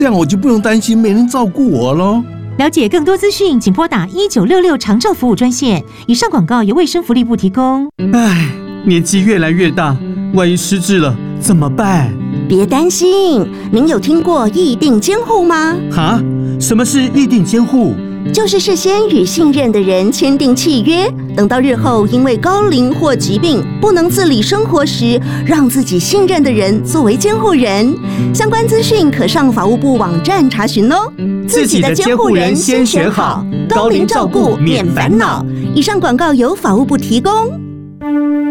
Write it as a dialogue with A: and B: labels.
A: 这样我就不用担心没人照顾我咯。
B: 了解更多资讯，请拨打1966长照服务专线。以上广告由卫生福利部提供。
C: 唉，年纪越来越大，万一失智了怎么办？
D: 别担心，您有听过议定监护吗？
C: 哈？什么是议定监护？
D: 就是事先与信任的人签订契约，等到日后因为高龄或疾病不能自理生活时，让自己信任的人作为监护人。相关资讯可上法务部网站查询哦。
C: 自己的监护人先选好，高龄照顾免烦恼。
D: 以上广告由法务部提供。